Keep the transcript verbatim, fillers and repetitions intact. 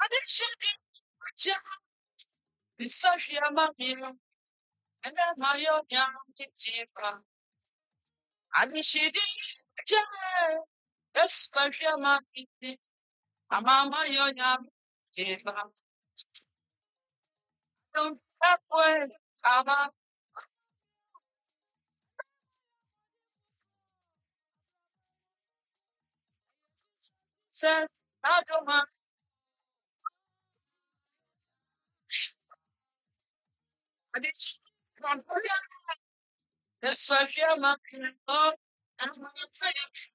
Adishidi Jam Safia Mabim and then my young Jiva. Adishidi Jam Safia Mabim. Amama Yoyam Jiva. Don't have way. Ama said Adoma Adishidi Safia Mabim. Oh, and my faith.